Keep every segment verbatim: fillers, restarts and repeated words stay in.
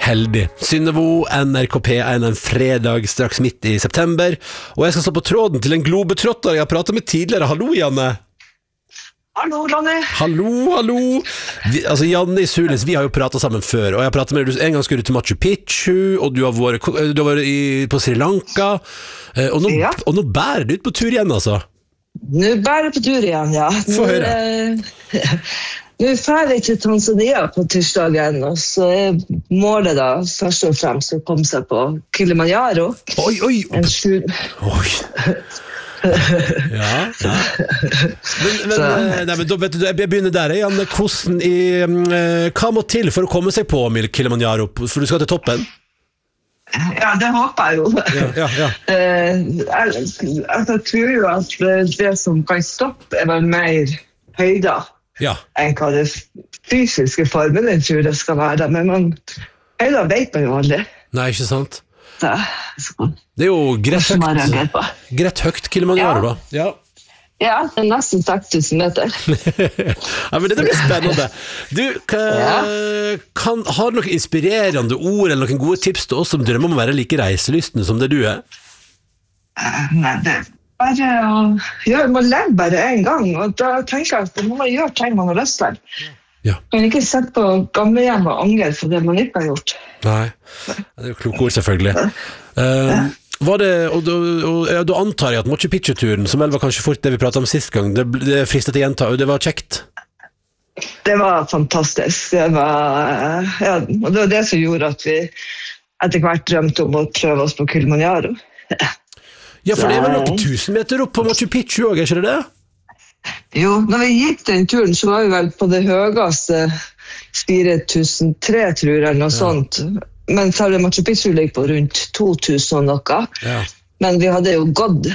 heldig. Synnevo, N R K P en en fredag straks midt i september, og jeg skal stå på tråden til en globetrotter jeg har pratet med tidligere. Hallo, Janne. Hallo, Ronny. Hallo, hallo. Vi, altså, Janne i Sulis, vi har jo pratet sammen før, og jeg har pratet med deg, en gang skulle du til Machu Picchu, og du har vært, du har vært i, på Sri Lanka, og nå, ja. og nå bærer du ut på tur igjen, altså. Nå bærer på tur igjen, ja. Få høre. Eh, Nå fer jeg til Tanzania på tirsdagen, og så er målet da, først og fremst, å komme seg på Kilimanjaro. Oi, oi! En sju... Oi! ja, ja. Men, men, nei, men da, vet du, jeg begynner der, Janne. Hvordan i, hva må til for å komme seg på Kilimanjaro? For du skal til toppen? Ja, det håper jeg jo. Ja, ja, ja. jeg, jeg tror jo at det som kan stoppe er vel mer høyder. Ja. enn hva det fysiske formen jeg tror det skal være, men man, høyda vet man jo aldri. Nei, ikke sant? Så, så. Det er jo greit høyt, greit høyt Kilimanjaro, ja. da. Ja. Ja, det er nesten seks tusen meter. ja, men det blir spennende. Du, kan, ja. kan, har du noen inspirerende ord eller noen gode tips til oss som drømmer om å være like reiselystne som det du er? Uh, nei, det bare å gjøre, man lever bare en gang, og da tenker jeg at man må gjøre ting man har lyst til. Ja. Man kan ikke sette på gamlehjem og angre for det man ikke har gjort. Nei, det er jo kloke ord selvfølgelig. Uh, ja. Var det, og, og, og, ja, da antar jeg at Machu Picchu-turen, som vel var kanskje fort det vi pratet om sist gang, det, det fristet til gjenta, og det var kjekt? Det var fantastisk. Det var, ja, og det var det som gjorde at vi etter hvert drømte om å prøve oss på Kilimanjaro. Ja, for det er vel noen tusen meter opp på Machu Picchu også, er ikke det det? Jo, når vi gikk den turen, så var vi vel på det høyeste fire tusen tre, tror jeg, eller noe ja. sånt. Men selv Machu Picchu ligger på rundt to tusen og noe. Ja. Men vi hadde jo gått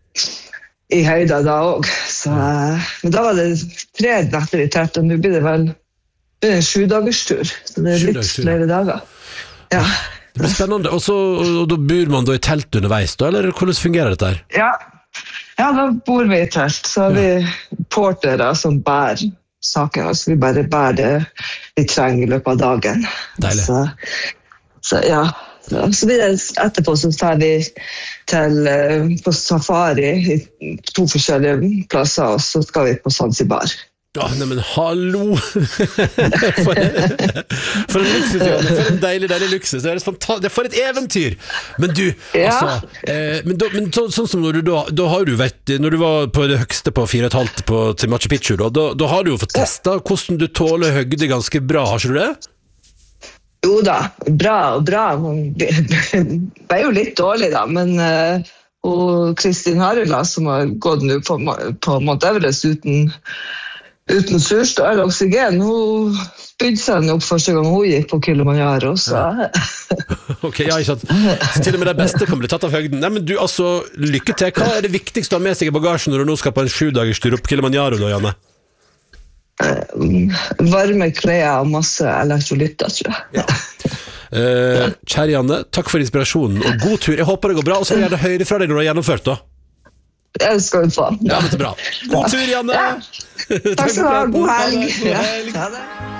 i høyda da også. Så, men da var det tre netter i tett, og nå blir det vel en sju dagers tur. Så det er litt flere dager. Ja. Det blir spennende, og, så, og da bor man da i telt underveis da, eller hvordan fungerer dette her? Ja, ja da bor vi i telt, så har vi portere som bærer saken, så vi bare bærer det vi trenger i løpet av dagen. Deilig. Så, så ja, så blir det etterpå så tar vi til, på safari i to forskjellige plasser, og så skal vi på Zanzibar. Ja, nei, men hallo! for, for en luksus, ja. For en deilig, deilig luksus. Det er, det er for et eventyr! Men du, ja. altså, eh, men, da, men så, sånn som når du da, da har du vært, når du var på det høgste på fire og et halvt på, til Machu Picchu, da, da, da har du jo fått testet hvordan du tåler høgde ganske bra, har ikke du det? Jo da, bra og bra. Det er jo litt dårlig da, men uh, og Kristin Harila, som har gått nå på, på Mount Everest uten uten surstoff eller oksygen, hun spydde seg opp første gang hun gikk på Kilimanjaro, så... Ja. ok, ja, ikke sant. Så til og med det beste kan bli tatt av høgden. Nei, men du, altså, lykke til. Hva er det viktigste å ha med seg i bagasjen når du nå skal på en sju dagers tur opp Kilimanjaro da, Janne? Uh, varme klær og masse elektrolytter, tror jeg. Ja. Uh, kjære Janne, takk for inspirasjonen, og god tur. Jeg håper det går bra, og så vil jeg gjerne høre fra deg når du har gjennomført da. Det skal vi få. Ja, men det er bra. God tur, Janne! Ja. Takk skal du ha. God helg. God helg. Ja.